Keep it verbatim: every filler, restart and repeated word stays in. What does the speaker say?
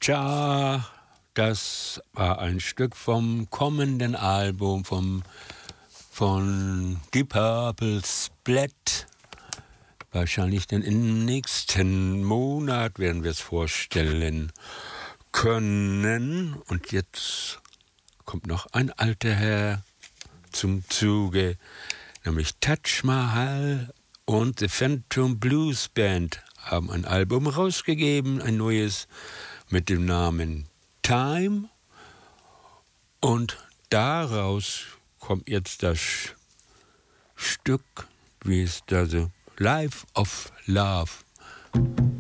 Tja, das war ein Stück vom kommenden Album vom, von Deep Purple, Splat. Wahrscheinlich dann im nächsten Monat werden wir es vorstellen können. Und jetzt kommt noch ein alter Herr zum Zuge, nämlich Taj Mahal und The Phantom Blues Band haben ein Album rausgegeben, ein neues mit dem Namen Time. Und daraus kommt jetzt das Stück, wie es da so, Life of Love.